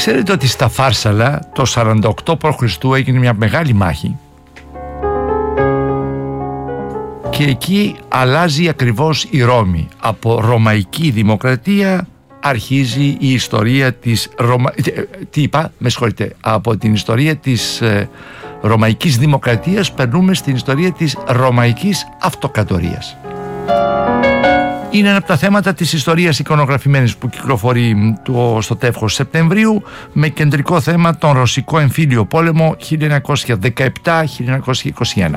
Ξέρετε ότι στα Φάρσαλα το 48 π.Χ. έγινε μια μεγάλη μάχη και εκεί αλλάζει ακριβώς η Ρώμη. Από ρωμαϊκή δημοκρατία αρχίζει η ιστορία της από την ιστορία της ρωμαϊκής δημοκρατίας περνούμε στην ιστορία της ρωμαϊκής αυτοκρατορίας. Είναι ένα από τα θέματα της ιστορίας εικονογραφημένης που κυκλοφορεί στο τεύχος Σεπτεμβρίου, με κεντρικό θέμα τον Ρωσικό Εμφύλιο Πόλεμο 1917-1921.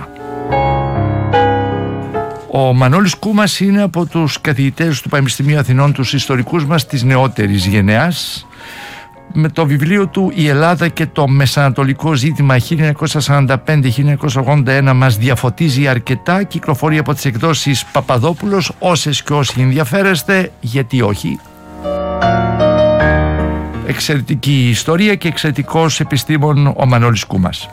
Ο Μανώλης Κούμας είναι από τους καθηγητές του Πανεπιστημίου Αθηνών, τους ιστορικούς μας της νεότερης γενεάς. Με το βιβλίο του «Η Ελλάδα και το Μεσανατολικό ζήτημα 1945-1981» μας διαφωτίζει αρκετά, κυκλοφορεί από τις εκδόσεις Παπαδόπουλος. Όσες και όσοι ενδιαφέρεστε, γιατί όχι. Εξαιρετική ιστορία και εξαιρετικός επιστήμον ο Μανώλης Κούμας.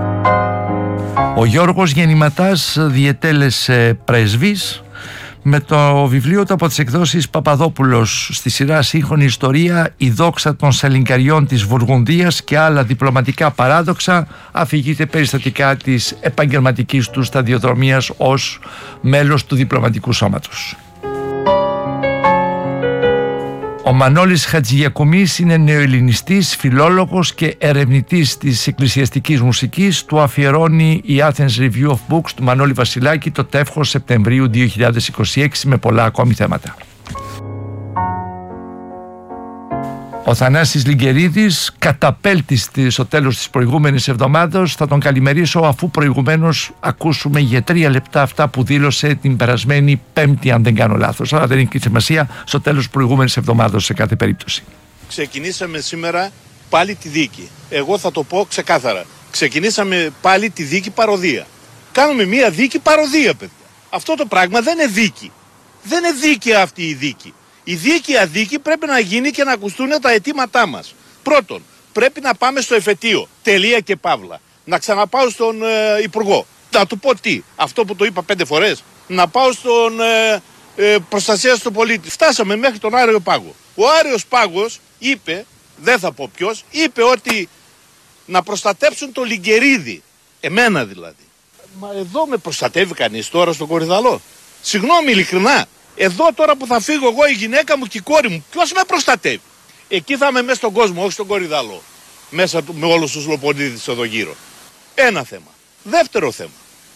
Ο Γιώργος Γεννηματάς διετέλεσε πρέσβης με το βιβλίο του από τις εκδόσεις Παπαδόπουλος στη σειρά Σύγχρονη Ιστορία, η δόξα των Σαλινκαριών της Βουργουνδίας και άλλα διπλωματικά παράδοξα, αφηγείται περιστατικά της επαγγελματικής του σταδιοδρομίας ως μέλος του διπλωματικού σώματος. Ο Μανώλης Χατζηγιακουμής είναι νεοελληνιστής, φιλόλογος και ερευνητής της εκκλησιαστικής μουσικής. Του αφιερώνει η Athens Review of Books του Μανώλη Βασιλάκη το τεύχος Σεπτεμβρίου 2026 με πολλά ακόμη θέματα. Ο Θανάσης Λιγκερίδης καταπέλτης στο τέλος της προηγούμενης εβδομάδας. Θα τον καλημερίσω αφού προηγουμένως ακούσουμε για 3 λεπτά αυτά που δήλωσε την περασμένη Πέμπτη, αν δεν κάνω λάθος. Αλλά δεν έχει σημασία, στο τέλος της προηγούμενης εβδομάδας σε κάθε περίπτωση. Ξεκινήσαμε σήμερα πάλι τη δίκη. Εγώ θα το πω ξεκάθαρα. Ξεκινήσαμε πάλι τη δίκη παροδία. Κάνουμε μία δίκη παροδία, παιδιά. Αυτό το πράγμα δεν είναι δίκη. Δεν είναι δίκη αυτή η δίκη. Η δίκη αδίκη πρέπει να γίνει και να ακουστούν τα αιτήματά μας. Πρώτον, πρέπει να πάμε στο εφετείο. Τελεία και παύλα. Να ξαναπάω στον Υπουργό. Να του πω τι. Αυτό που το είπα 5 φορές. Να πάω στον προστασία του πολίτη. Φτάσαμε μέχρι τον Άριο Πάγο. Ο Άριος Πάγος είπε, δεν θα πω ποιος, είπε ότι να προστατέψουν το Λιγκερίδη. Εμένα δηλαδή. Μα εδώ με προστατεύει κανείς τώρα στον Κορυδαλό? Συγγνώμη, ειλικρινά. Εδώ τώρα που θα φύγω εγώ, η γυναίκα μου και η κόρη μου, ποιος με προστατεύει? Εκεί θα είμαι μέσα στον κόσμο, όχι στον Κορυδαλό. Μέσα με όλους τους Λοπονίδης εδώ γύρω. Ένα θέμα. Δεύτερο θέμα.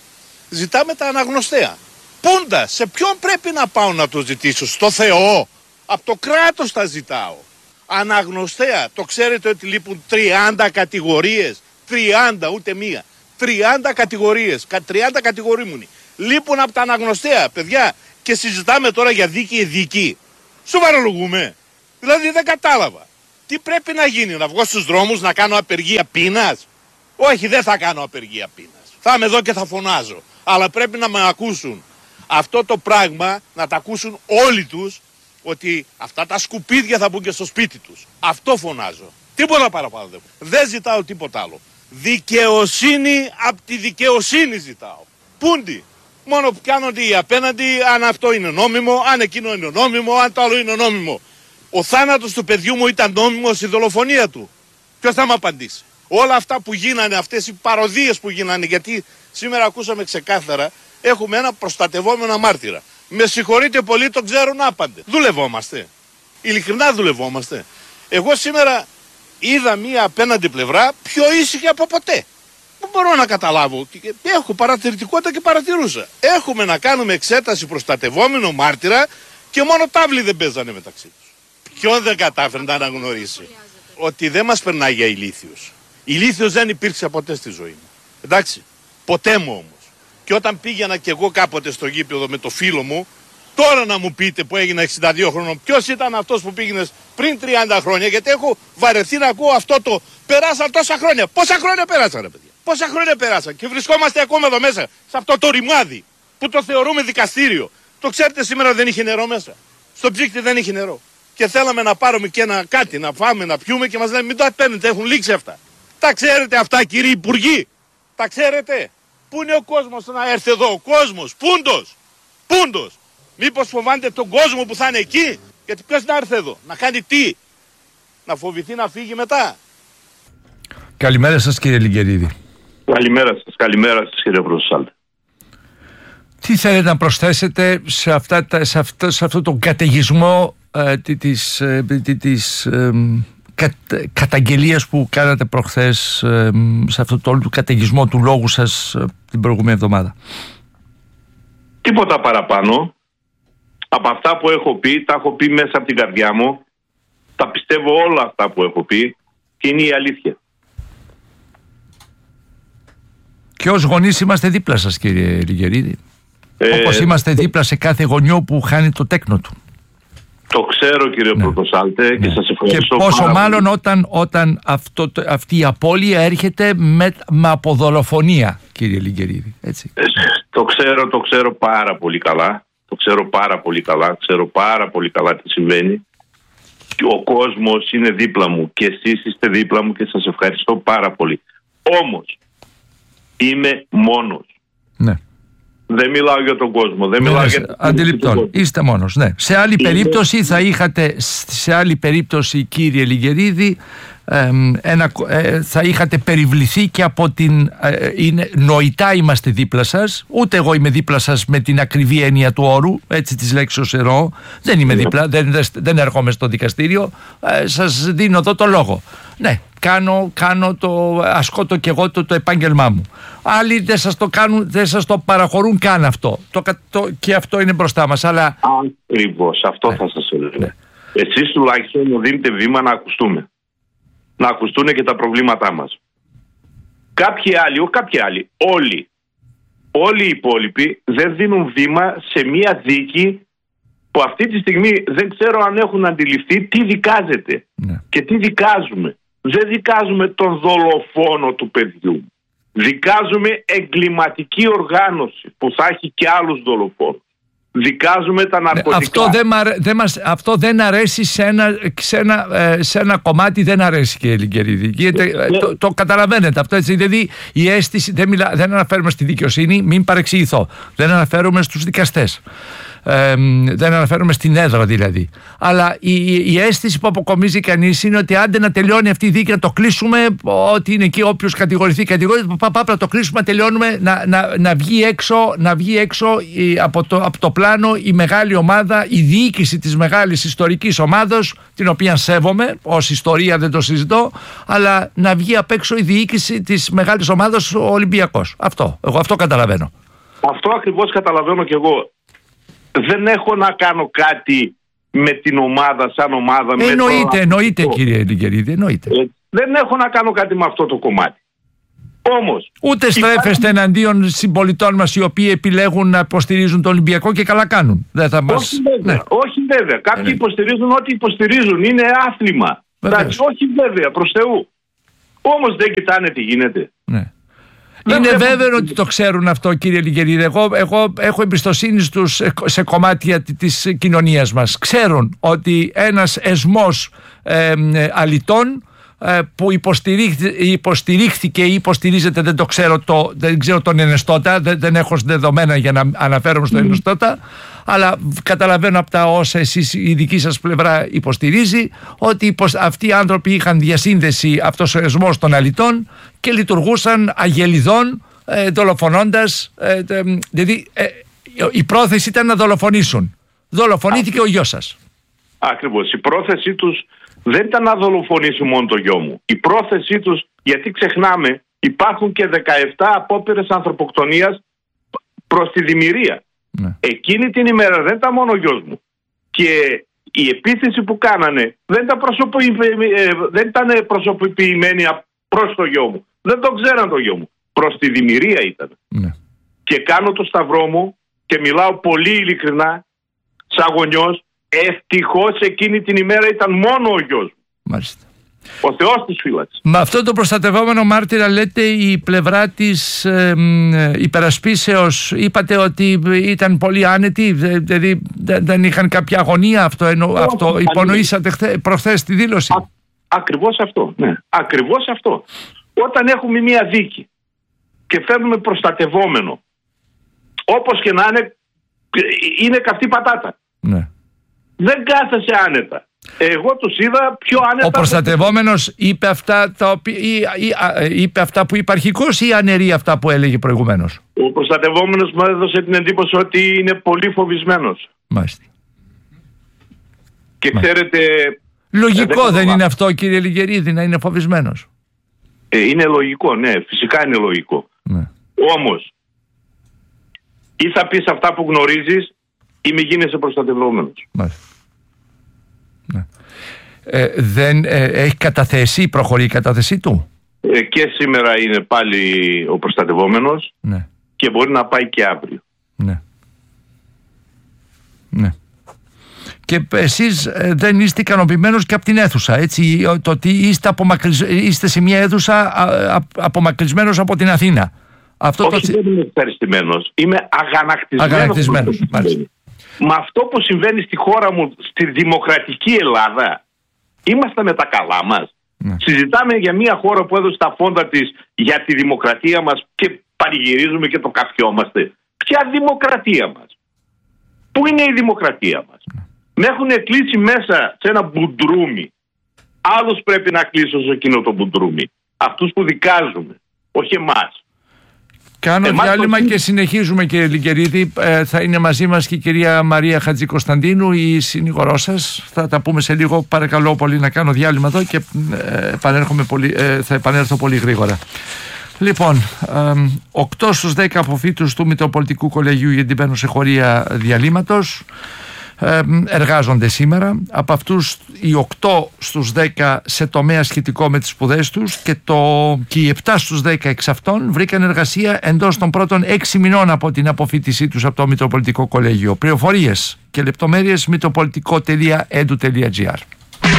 Ζητάμε τα αναγνωστέα. Πούντα, σε ποιον πρέπει να πάω να το ζητήσω? Στο Θεό? Από το κράτος τα ζητάω. Αναγνωστέα. Το ξέρετε ότι λείπουν 30 κατηγορίες. 30, ούτε μία. 30 κατηγορίες. 30 κατηγορήμουνοι. Λείπουν από τα αναγνωστέα, παιδιά. Και συζητάμε τώρα για δίκη δίκη. Σοβαρολογούμε. Δηλαδή δεν κατάλαβα. Τι πρέπει να γίνει? Να βγω στους δρόμους να κάνω απεργία πείνας? Όχι, δεν θα κάνω απεργία πείνας. Θα είμαι εδώ και θα φωνάζω. Αλλά πρέπει να με ακούσουν. Αυτό το πράγμα να τα ακούσουν όλοι τους, ότι αυτά τα σκουπίδια θα μπουν και στο σπίτι τους. Αυτό φωνάζω. Τίποτα παραπάνω δεν. Δεν ζητάω τίποτα άλλο. Δικαιοσύνη από τη δικαιοσύνη ζητάω. Πούντι. Μόνο που κάνονται οι απέναντι, αν αυτό είναι νόμιμο, αν εκείνο είναι νόμιμο, αν το άλλο είναι νόμιμο. Ο θάνατος του παιδιού μου ήταν νόμιμος, η δολοφονία του. Ποιος θα μου απαντήσει? Όλα αυτά που γίνανε, αυτές οι παροδίες που γίνανε, γιατί σήμερα ακούσαμε ξεκάθαρα, έχουμε ένα προστατευόμενο μάρτυρα. Με συγχωρείτε πολύ, το ξέρουν άπαντε. Δουλευόμαστε. Ειλικρινά δουλευόμαστε. Εγώ σήμερα είδα μία απέναντι πλευρά πιο ήσυχη από ποτέ. Δεν μπορώ να καταλάβω. Έχω παρατηρητικότητα και παρατηρούσα. Έχουμε να κάνουμε εξέταση προστατευόμενο μάρτυρα και μόνο τάβλοι δεν παίζανε μεταξύ τους. Ποιον δεν κατάφερε να αναγνωρίσει? Ότι δεν μας περνάει για ηλίθιους. Ηλίθιος δεν υπήρξε ποτέ στη ζωή μου. Εντάξει. Ποτέ μου όμως. Και όταν πήγαινα κι εγώ κάποτε στο γήπεδο με το φίλο μου, τώρα να μου πείτε που έγινα 62 χρόνων, ποιος ήταν αυτός που πήγαινες πριν 30 χρόνια? Γιατί έχω βαρεθεί να ακούω αυτό το περάσαν τόσα χρόνια. Πόσα χρόνια πέρασαν, ρε παιδιά? Πόσα χρόνια πέρασαν και βρισκόμαστε ακόμα εδώ μέσα, σε αυτό το ρημάδι που το θεωρούμε δικαστήριο. Το ξέρετε, σήμερα δεν είχε νερό μέσα. Στο ψύκτη δεν είχε νερό. Και θέλαμε να πάρουμε και κάτι, να φάμε, να πιούμε και μας λένε μην το παίρνετε, έχουν λήξει αυτά. Τα ξέρετε αυτά, κύριοι υπουργοί? Τα ξέρετε? Πού είναι ο κόσμος να έρθει εδώ? Ο κόσμος, πούντος. Μήπως φοβάται τον κόσμο που θα είναι εκεί? Γιατί ποιος να έρθει εδώ, να κάνει τι? να φοβηθεί να φύγει μετά. Καλημέρα σας κύριε Λιγκερίδη. Καλημέρα σας κύριε Πρωτοσάλτη. Τι θέλετε να προσθέσετε σε αυτό τον καταιγισμό της καταγγελίας που κάνατε προχθές, σε αυτό το όλο του καταιγισμό του λόγου σας την προηγούμενη εβδομάδα? Τίποτα παραπάνω από αυτά που έχω πει. Τα έχω πει μέσα από την καρδιά μου. Τα πιστεύω όλα αυτά που έχω πει και είναι η αλήθεια. Και ως γονείς είμαστε δίπλα σας κύριε Λιγκερίδη, όπως είμαστε δίπλα σε κάθε γονιό που χάνει το τέκνο του. Το ξέρω κύριε Πρωτοσάλτε και σας ευχαριστώ. Και πόσο μάλλον όταν αυτή η απώλεια έρχεται με αποδολοφονία κύριε Λιγκερίδη, έτσι. Το ξέρω πάρα πολύ καλά. Ξέρω πάρα πολύ καλά τι συμβαίνει. Και ο κόσμος είναι δίπλα μου και εσείς είστε δίπλα μου και σας ευχαριστώ πάρα πολύ. Όμως είμαι μόνος. Ναι. Δεν μιλάω για τον κόσμο. Δεν μιλάω για αντιληπτών. Είστε μόνος, ναι. Σε άλλη περίπτωση κύριε Λιγκερίδη θα είχατε περιβληθεί και από την νοητά είμαστε δίπλα σας. Ούτε εγώ είμαι δίπλα σας με την ακριβή έννοια του όρου, έτσι της λέξης εννοώ. Δεν είμαι δίπλα, δεν έρχομαι στο δικαστήριο. Σας δίνω εδώ το λόγο. Ναι, ασκώ το και εγώ το επάγγελμά μου. Άλλοι δεν σας το παραχωρούν καν αυτό. Και αυτό είναι μπροστά μας. Αλλά... Ακριβώς, αυτό θα σας έλεγα. Ναι. Εσείς τουλάχιστον μου δίνετε βήμα να ακουστούμε. Να ακουστούν και τα προβλήματά μας. Κάποιοι άλλοι, όλοι οι υπόλοιποι δεν δίνουν βήμα σε μία δίκη που αυτή τη στιγμή δεν ξέρω αν έχουν αντιληφθεί τι δικάζεται και τι δικάζουμε. Δεν δικάζουμε τον δολοφόνο του παιδιού. Δικάζουμε εγκληματική οργάνωση που θα έχει και άλλους δολοφόνους. Δικάζουμε τα ναρκωτικά. Αυτό δεν αρέσει σε ένα κομμάτι, δεν αρέσει κύριε Λιγκερίδη. Το καταλαβαίνετε αυτό, έτσι. Δηλαδή η αίσθηση, δεν αναφέρουμε στη δικαιοσύνη, μην παρεξηγηθώ. Δεν αναφέρουμε στους δικαστές. Δεν αναφέρομαι στην έδρα δηλαδή. Αλλά η αίσθηση που αποκομίζει κανείς είναι ότι άντε να τελειώνει αυτή η δίκη, να το κλείσουμε, ότι είναι εκεί όποιος κατηγορηθεί, να το κλείσουμε, να τελειώνουμε, να βγει έξω από το πλάνο η μεγάλη ομάδα, η διοίκηση της μεγάλης ιστορικής ομάδος, την οποία σέβομαι, ως ιστορία δεν το συζητώ, αλλά να βγει απ' έξω η διοίκηση της μεγάλης ομάδας ο Ολυμπιακός. Εγώ αυτό καταλαβαίνω. Αυτό ακριβώς καταλαβαίνω κι εγώ. Δεν έχω να κάνω κάτι με την ομάδα σαν ομάδα. Εννοείται κύριε Λιγκερίδη, εννοείται. Δεν έχω να κάνω κάτι με αυτό το κομμάτι. Όμως... Ούτε στρέφεστε εναντίον συμπολιτών μας οι οποίοι επιλέγουν να υποστηρίζουν το Ολυμπιακό και καλά κάνουν. Όχι βέβαια. Κάποιοι υποστηρίζουν ό,τι υποστηρίζουν. Είναι άθλημα. Όχι βέβαια, προς Θεού. Όμως δεν κοιτάνε τι γίνεται. Ναι. Είναι βέβαιο ότι το ξέρουν αυτό κύριε Λιγκερίδη. Εγώ έχω εμπιστοσύνη σε κομμάτια της κοινωνίας μας. Ξέρουν ότι ένας εσμός αλητών που υποστηρίχθηκε ή υποστηρίζεται, δεν ξέρω τον ενεστώτα, δεν έχω δεδομένα για να αναφέρομαι στον ενεστώτα, αλλά καταλαβαίνω από τα όσα εσείς η δική σας πλευρά υποστηρίζει ότι αυτοί οι άνθρωποι είχαν διασύνδεση, αυτός ο εσμός των αλητών, και λειτουργούσαν αγελιδών δολοφονώντας, δηλαδή η πρόθεση ήταν να δολοφονήσουν. Δολοφονήθηκε ο γιος σας. Ακριβώς. Η πρόθεσή τους δεν ήταν να δολοφονήσουν μόνο το γιο μου. Η πρόθεσή τους, γιατί ξεχνάμε, υπάρχουν και 17 απόπειρες ανθρωποκτονίας προς τη δημιουργία. Ναι. Εκείνη την ημέρα δεν ήταν μόνο ο γιος μου. Και η επίθεση που κάνανε δεν ήταν προσωποποιημένη προς το γιο μου. Δεν το ξέραν το γιο μου. Προς τη δημιουργία ήταν. Ναι. Και κάνω το σταυρό μου και μιλάω πολύ ειλικρινά σαν γονιός. Ευτυχώς εκείνη την ημέρα ήταν μόνο ο γιος μου. Μάλιστα. Ο Θεός της φύλαξε. Με αυτό το προστατευόμενο μάρτυρα, λέτε, η πλευρά της υπερασπίσεως, είπατε ότι ήταν πολύ άνετη, δηλαδή δεν είχαν κάποια αγωνία, αυτό υπονοήσατε προχθές στη δήλωση. Ακριβώς αυτό, ναι. Ακριβώς αυτό. Όταν έχουμε μία δίκη και φέρνουμε προστατευόμενο, όπως και να είναι καυτή πατάτα. Ναι. Δεν κάθεσαι άνετα. Εγώ τους είδα πιο άνετα. Ο προστατευόμενος είπε αυτά, είπε αυτά που είπε αρχικώς ή αναιρεί αυτά που έλεγε προηγουμένως? Ο προστατευόμενος μου έδωσε την εντύπωση ότι είναι πολύ φοβισμένος. Μάλιστα. Και ξέρετε... Λογικό δεν είναι αυτό, κύριε Λιγερίδη, να είναι φοβισμένος? Είναι λογικό, ναι, φυσικά είναι λογικό. Ναι. Όμως, ή θα πεις αυτά που γνωρίζεις ή μη γίνεσαι προστατευόμενος. Μάλιστα. Ναι. Δεν έχει καταθέσει, προχωρεί η κατάθεσή του? Και σήμερα είναι πάλι ο προστατευόμενος, ναι, και μπορεί να πάει και αύριο. Ναι. Ναι. Και εσείς δεν είστε ικανοποιημένος και από την αίθουσα, έτσι, το ότι είστε σε μια αίθουσα απομακρυσμένος από την Αθήνα. Αυτό όχι, δεν είμαι ευχαριστημένος, είμαι αγανακτισμένος. Με αυτό που συμβαίνει στη χώρα μου, στη δημοκρατική Ελλάδα, είμαστε με τα καλά μας. Ναι. Συζητάμε για μια χώρα που έδωσε τα φόντα της για τη δημοκρατία μας και πανηγυρίζουμε και το καφιόμαστε. Ποια δημοκρατία μας? Πού είναι η δημοκρατία μας? Ναι. Με έχουν κλείσει μέσα σε ένα μπουντρούμι. Άλλους πρέπει να κλείσω σε εκείνο το μπουντρούμι. Αυτούς που δικάζουμε, όχι εμάς. Κάνω διάλειμμα και συνεχίζουμε, κύριε Λιγερίδη. Θα είναι μαζί μας και η κυρία Μαρία Χατζικοσταντίνου, η συνηγορός σας. Θα τα πούμε σε λίγο. Παρακαλώ πολύ να κάνω διάλειμμα εδώ και θα επανέλθω πολύ γρήγορα. Λοιπόν, 8 στους 10 αποφύτους του Μητροπολιτικού Κολεγίου γιατί μπαίνουν σε χωρία διαλύματος εργάζονται σήμερα. Από αυτούς οι 8 στους 10 σε τομέα σχετικό με τις σπουδές τους και οι 7 στους 10 εξ αυτών βρήκαν εργασία εντός των πρώτων 6 μηνών από την αποφύτισή τους από το Μητροπολιτικό Κολέγιο. Πληροφορίες και λεπτομέρειες mitropolitico.edu.gr.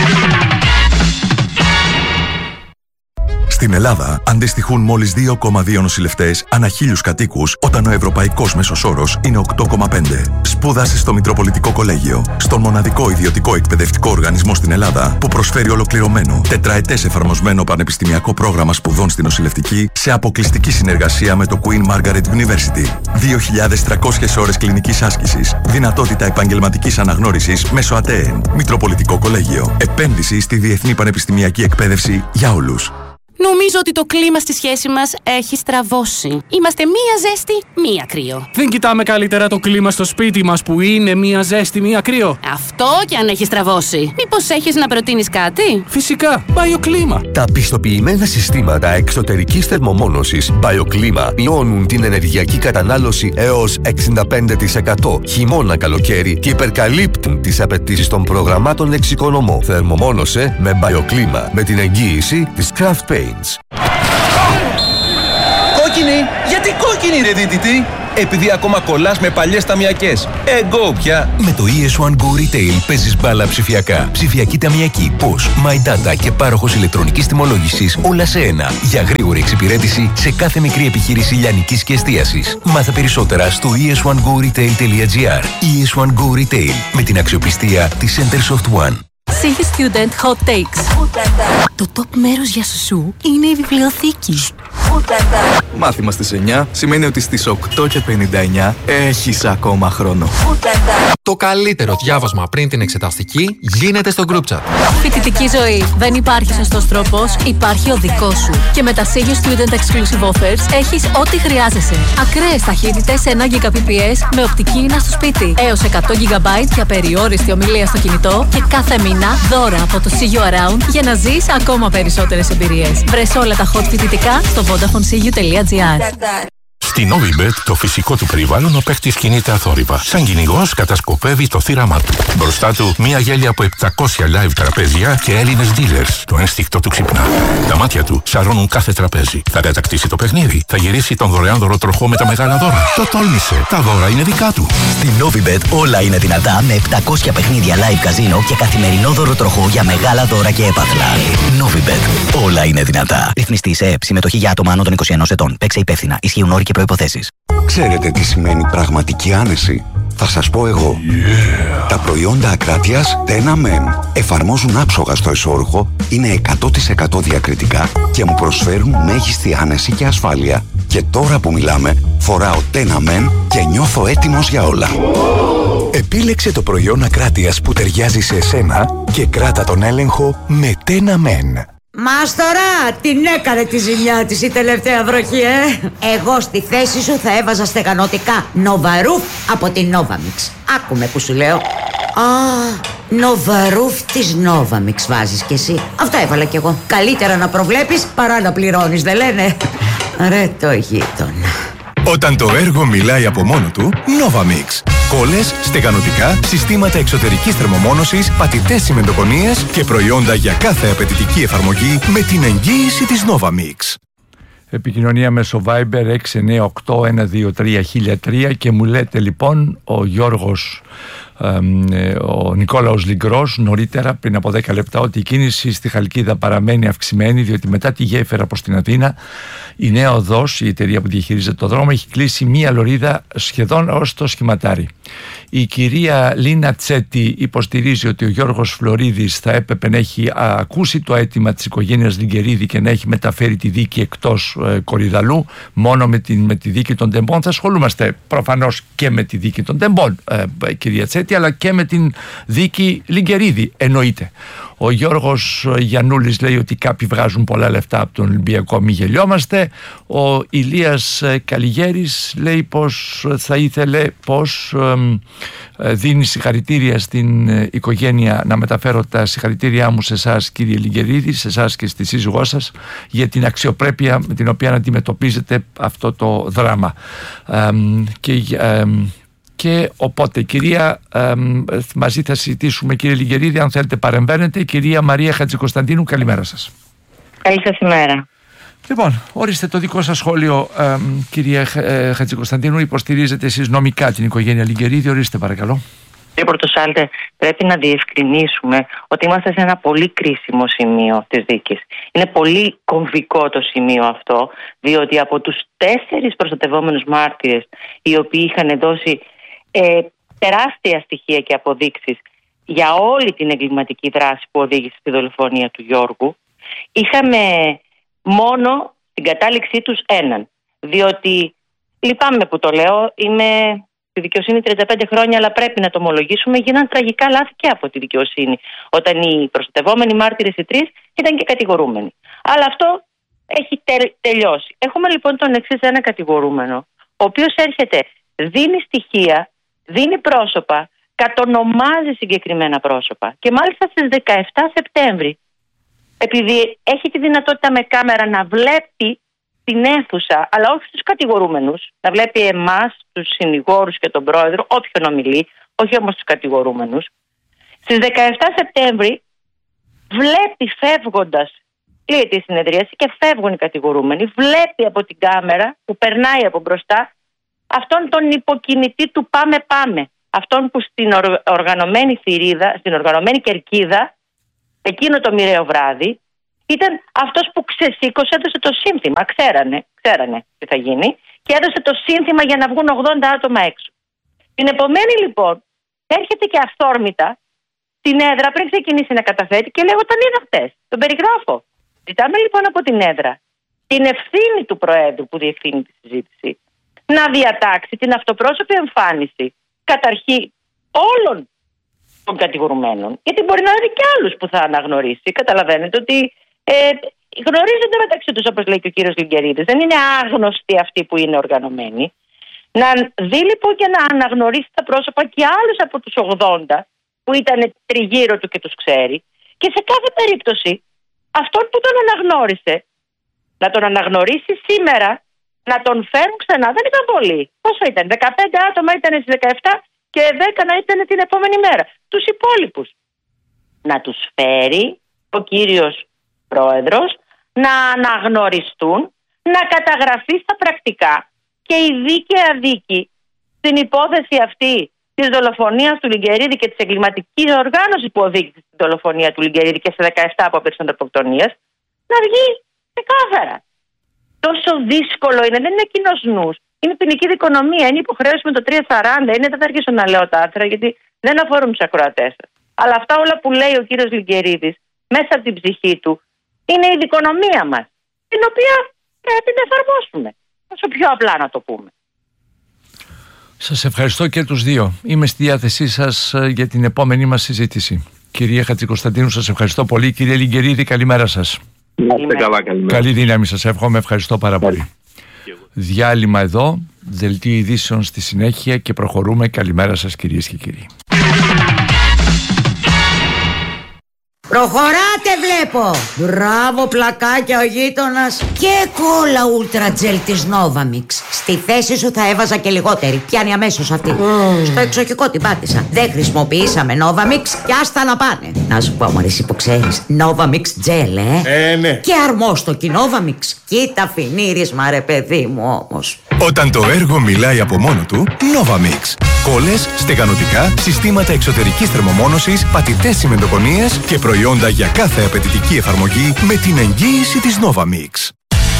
Στην Ελλάδα αντιστοιχούν μόλις 2,2 νοσηλευτές ανά 1.000 κατοίκους, όταν ο ευρωπαϊκός μέσος όρος είναι 8,5. Σπούδασε στο Μητροπολιτικό Κολέγιο, στον μοναδικό ιδιωτικό εκπαιδευτικό οργανισμό στην Ελλάδα που προσφέρει ολοκληρωμένο, τετραετές εφαρμοσμένο πανεπιστημιακό πρόγραμμα σπουδών στην νοσηλευτική σε αποκλειστική συνεργασία με το Queen Margaret University. 2.300 ώρες κλινικής άσκησης, δυνατότητα επαγγελματικής αναγνώρισης μέσω ΑΤΕΕΝ. Μητροπολιτικό Κολέγιο. Επένδυση στη διεθνή πανεπιστημιακή εκπαίδευση για όλους. Νομίζω ότι το κλίμα στη σχέση μας έχει στραβώσει. Είμαστε μία ζέστη, μία κρύο. Δεν κοιτάμε καλύτερα το κλίμα στο σπίτι μας που είναι μία ζέστη, μία κρύο? Αυτό κι αν έχει στραβώσει. Μήπως έχεις να προτείνεις κάτι? Φυσικά, BioClima. Τα πιστοποιημένα συστήματα εξωτερικής θερμομόνωσης BioClima μειώνουν την ενεργειακή κατανάλωση έως 65% χειμώνα-καλοκαίρι και υπερκαλύπτουν τις απαιτήσεις των προγραμμάτων εξοικονομώ. Θερμομόνωσε με BioClima με την εγγύηση της Craft Paints. Κόκκινη! Γιατί κόκκινη, ρε δίτητη? Επειδή ακόμα κολλάς με παλιές ταμιακές. Εγώ πια! Με το ES1 Go Retail παίζεις μπάλα ψηφιακά. Ψηφιακή ταμιακή, POS, My Data και πάροχος ηλεκτρονικής τιμολόγησης, όλα σε ένα. Για γρήγορη εξυπηρέτηση σε κάθε μικρή επιχείρηση λιανικής και εστίασης. Μάθε περισσότερα στο es1goretail.gr. ES1 Go Retail, με την αξιοπιστία της Centersoft One. Σίγη Student Hot Takes. Το top μέρος για σουσού είναι η βιβλιοθήκη. Μάθημα στις 9 σημαίνει ότι στις 8:59 έχεις ακόμα χρόνο. Το καλύτερο διάβασμα πριν την εξεταστική γίνεται στο group chat. Φοιτητική ζωή. Δεν υπάρχει σωστός τρόπος, υπάρχει ο δικός σου. Και με τα Σίγη Student Exclusive Offers έχεις ό,τι χρειάζεσαι. Ακραίες ταχύτητες 1 Gbps με οπτική ίνα στο σπίτι. Έως 100 GB και απεριόριστη ομιλία στο κινητό. Και κάθε μήνα δώρα από το See You Around για να ζεις ακόμα περισσότερες εμπειρίες. Βρες όλα τα hot φοιτητικά στο vodafonesiu.gr. Στην Novibet, το φυσικό του περιβάλλον, ο παίχτης κινείται αθόρυβα. Σαν κυνηγός κατασκοπεύει το θύραμά του. Μπροστά του, μία γέλια από 700 live τραπέζια και Έλληνες dealers. Το ένστικτο του ξυπνά. Τα μάτια του σαρώνουν κάθε τραπέζι. Θα κατακτήσει το παιχνίδι. Θα γυρίσει τον δωρεάν δωροτροχό με τα μεγάλα δώρα. Το τόλμησε. Τα δώρα είναι δικά του. Στην Novibet όλα είναι δυνατά με 700 παιχνίδια live καζίνο και καθημερινό δωροτροχό για μεγάλα δώρα και έπαθλα. Novibet. Όλα είναι δυνατά. Ρυθμιστή σε ΕΕΠ. Συμμετοχή για άτομα άνω των 21 ετών. Παίξε υπεύθυνα. Ισχύουν όροι και προϋποθέσεις. Ξέρετε τι σημαίνει πραγματική άνεση? Θα σας πω εγώ. Τα προϊόντα Ακράτειας Tena Men εφαρμόζουν άψογα στο εσώρουχο, είναι 100% διακριτικά και μου προσφέρουν μέγιστη άνεση και ασφάλεια. Και τώρα που μιλάμε, φοράω Tena Men και νιώθω έτοιμος για όλα. Επίλεξε το προϊόν Ακράτειας που ταιριάζει σε εσένα και κράτα τον έλεγχο με Τένα Men. Μάστορα, την έκανε τη ζημιά της η τελευταία βροχή, Εγώ στη θέση σου θα έβαζα στεγανωτικά Νοβαρούφ από την Novamix. Άκουμε που σου λέω. Νοβαρούφ της Novamix βάζεις κι εσύ. Αυτά έβαλα κι εγώ. Καλύτερα να προβλέπεις παρά να πληρώνεις, δεν λένε? Ρε το γείτονα. Όταν το έργο μιλάει από μόνο του, Novamix. Κόλλες, στεγανωτικά, συστήματα εξωτερικής θερμομόνωσης, πατητές τσιμεντοκονίες και προϊόντα για κάθε απαιτητική εφαρμογή με την εγγύηση της Novamix. Επικοινωνία μέσω Viber 698-123-1003 και μου λέτε λοιπόν ο Γιώργος, ο Νικόλαος Λιγκρός νωρίτερα πριν από 10 λεπτά ότι η κίνηση στη Χαλκίδα παραμένει αυξημένη, διότι μετά τη γέφυρα προς την Αθήνα η Νέα Οδός, η εταιρεία που διαχειρίζεται το δρόμο, έχει κλείσει μία λωρίδα σχεδόν ως το σχηματάρι. Η κυρία Λίνα Τσέτη υποστηρίζει ότι ο Γιώργος Φλωρίδης θα έπρεπε να έχει ακούσει το αίτημα της οικογένειας Λιγκερίδη και να έχει μεταφέρει τη δίκη εκτός Κορυδαλού. Μόνο με τη δίκη των τεμπών θα ασχολούμαστε προφανώς και με τη δίκη των τεμπών, κυρία Τσέτη, αλλά και με την δίκη Λιγκερίδη εννοείται. Ο Γιώργος Γιαννούλης λέει ότι κάποιοι βγάζουν πολλά λεφτά από τον Ολυμπιακό, μη γελιόμαστε. Ο Ηλίας Καλιγέρης λέει πως θα ήθελε πως δίνει συγχαρητήρια στην οικογένεια, να μεταφέρω τα συγχαρητήριά μου σε εσάς κύριε Λιγκερίδη, σε εσάς και στη σύζυγό σας, για την αξιοπρέπεια με την οποία αντιμετωπίζετε αυτό το δράμα. Και οπότε κυρία, μαζί θα συζητήσουμε κύριε Λιγκερίδη, αν θέλετε παρεμβαίνετε. Κυρία Μαρία Χατζικοσταντίνου, καλημέρα σας. Καλή σας ημέρα. Λοιπόν, ορίστε το δικό σας σχόλιο, κυρία Χατζικοσταντίνου. Υποστηρίζετε εσείς νομικά την οικογένεια Λιγκερίδη? Ορίστε παρακαλώ. Κύριε Πορτοσάλτε, πρέπει να διευκρινίσουμε ότι είμαστε σε ένα πολύ κρίσιμο σημείο της δίκης. Είναι πολύ κομβικό το σημείο αυτό, διότι από τους 4 προστατευόμενους μάρτυρες, οι οποίοι είχαν δώσει τεράστια στοιχεία και αποδείξεις για όλη την εγκληματική δράση που οδήγησε στη δολοφονία του Γιώργου, είχαμε μόνο την κατάληξή τους έναν. Διότι, λυπάμαι που το λέω, είμαι στη δικαιοσύνη 35 χρόνια, αλλά πρέπει να το ομολογήσουμε, γίναν τραγικά λάθη και από τη δικαιοσύνη, όταν οι προστατευόμενοι μάρτυρες οι 3 ήταν και κατηγορούμενοι. Αλλά αυτό έχει τελειώσει. Έχουμε λοιπόν τον εξής ένα κατηγορούμενο, ο οποίος έρχεται, δίνει στοιχεία, δίνει πρόσωπα, κατονομάζει συγκεκριμένα πρόσωπα. Και μάλιστα στις 17 Σεπτέμβρη, επειδή έχει τη δυνατότητα με κάμερα να βλέπει την αίθουσα, αλλά όχι τους κατηγορούμενους, να βλέπει εμάς, τους συνηγόρους και τον πρόεδρο, όποιον ομιλεί, όχι όμως τους κατηγορούμενους. Στις 17 Σεπτέμβρη βλέπει φεύγοντας, κλείεται η συνεδρίαση και φεύγουν οι κατηγορούμενοι, βλέπει από την κάμερα που περνάει από μπροστά αυτόν τον υποκινητή του πάμε. Αυτόν που στην οργανωμένη θηρίδα, στην οργανωμένη κερκίδα, εκείνο το μοιραίο βράδυ, ήταν αυτός που ξεσήκωσε, έδωσε το σύνθημα. Ξέρανε τι θα γίνει και έδωσε το σύνθημα για να βγουν 80 άτομα έξω. Την επομένη λοιπόν έρχεται και αυθόρμητα στην έδρα πριν ξεκινήσει να καταθέτει και λέγω τον είδα χτες, τον περιγράφω. Ζητάμε λοιπόν από την έδρα την ευθύνη του Προέδρου που διευθύνει τη συζήτηση να διατάξει την αυτοπρόσωπη εμφάνιση καταρχήν όλων των κατηγορουμένων. Γιατί μπορεί να είναι και άλλους που θα αναγνωρίσει. Καταλαβαίνετε ότι γνωρίζονται μεταξύ τους, όπως λέει και ο κύριος Λιγκερίδης. Δεν είναι άγνωστοι αυτοί που είναι οργανωμένοι. Να δει λοιπόν και να αναγνωρίσει τα πρόσωπα και άλλους από τους 80 που ήταν τριγύρω του και τους ξέρει. Και σε κάθε περίπτωση αυτόν που τον αναγνώρισε να τον αναγνωρίσει σήμερα, να τον φέρουν ξανά. Δεν ήταν πολύ. Πόσο ήταν? 15 άτομα ήταν στις 17 και 10 να ήταν την επόμενη μέρα. Τους υπόλοιπους να τους φέρει ο κύριος Πρόεδρος, να αναγνωριστούν, να καταγραφεί στα πρακτικά και η δίκαια δίκη στην υπόθεση αυτή της δολοφονίας του Λιγκερίδη και της εγκληματικής οργάνωσης που οδήγησε στην δολοφονία του Λιγκερίδη και σε 17 απόπειρες ανθρωποκτονίας να βγει ξεκάθαρα. Τόσο δύσκολο είναι, δεν είναι κοινός νους. Είναι ποινική δικονομία, είναι υποχρέωση με το 340. Είναι, δεν θα αρχίσω να λέω τα άρθρα γιατί δεν αφορούν τους ακροατές. Αλλά αυτά όλα που λέει ο κύριος Λιγκερίδης μέσα από την ψυχή του είναι η δικονομία μας, την οποία πρέπει να εφαρμόσουμε. Όσο πιο απλά να το πούμε. Σας ευχαριστώ και τους δύο. Είμαι στη διάθεσή σας για την επόμενη μας συζήτηση. Κυρία Χατζικοσταντίνου, σας ευχαριστώ πολύ. Κύριε Λιγκερίδη, καλημέρα σας. Να είστε καλά, καλημέρα. Καλή δύναμη σας εύχομαι, ευχαριστώ πάρα πολύ. Διάλειμμα εδώ, δελτίο ειδήσεων στη συνέχεια και προχωρούμε. Καλημέρα σας κυρίες και κύριοι. Προχωράτε βλέπω. Μπράβο πλακάκια ο γείτονας. Και κόλλα ούλτρα τζελ της Novamix. Στη θέση σου θα έβαζα και λιγότερη. Πιάνει αμέσως αυτή. Στο εξοχικό την πάτησα. Δεν χρησιμοποιήσαμε Novamix και άστα να πάνε. Να σου πω μωρές που ξέρεις, Novamix τζελ ναι. Και αρμόστοκι Novamix. Κοίτα φινίρισμα ρε παιδί μου όμως. Όταν το έργο μιλάει από μόνο του, Novamix. Κόλλες, στεγανοτικά, συστήματα εξωτερικής θερμομόνωσης, πατητές τσιμεντοκονίες και προϊόντα για κάθε απαιτητική εφαρμογή με την εγγύηση της Novamix.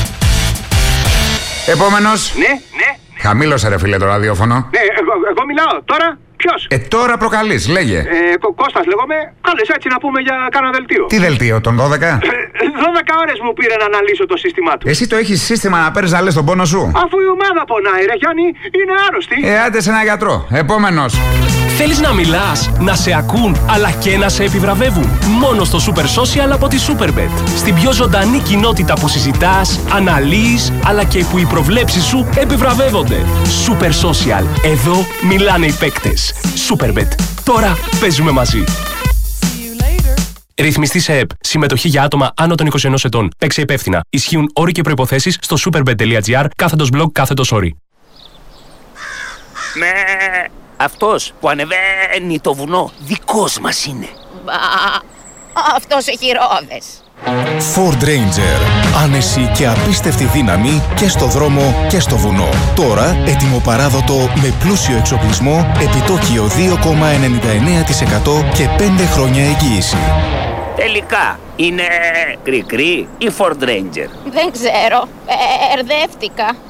Επόμενος. Ναι. Χαμήλωσε ρε φίλε το ραδιόφωνο. Ναι, εγώ μιλάω. Τώρα ποιος? Τώρα προκαλείς, λέγε. Κώστας λέγομαι. Κάλες έτσι να πούμε για κάνα δελτίο. Τι δελτίο, τον 12? 12 ώρες μου πήρε να αναλύσω το σύστημά του. Εσύ το έχεις σύστημα να παίρνεις να λες τον πόνο σου? Αφού η ομάδα πονάει ρε Γιάννη, είναι άρρωστη. Άντε σε ένα γιατρό. Επόμενος. Θέλεις να μιλάς, να σε ακούν, αλλά και να σε επιβραβεύουν? Μόνο στο Super Social από τη Superbet. Στην πιο ζωντανή κοινότητα που συζητάς, αναλύεις, αλλά και που οι προβλέψεις σου επιβραβεύονται. Super Social. Εδώ μιλάνε οι παίκτες. Superbet. Τώρα παίζουμε μαζί. Ρυθμιστή σε ΕΠ. Συμμετοχή για άτομα άνω των 21 ετών. Παίξε υπεύθυνα. Ισχύουν όροι και προϋποθέσεις στο superbet.gr/blog/όροι. Με αυτός που ανεβαίνει το βουνό δικός μας είναι. Μπα, αυτός έχει ρόδες. Ford Ranger. Άνεση και απίστευτη δύναμη και στο δρόμο και στο βουνό. Τώρα έτοιμο παράδοτο με πλούσιο εξοπλισμό, επιτόκιο 2,99% και 5 χρόνια εγγύηση. Τελικά είναι κρικρή ή Ford Ranger? Δεν ξέρω. Μπερδεύτηκα.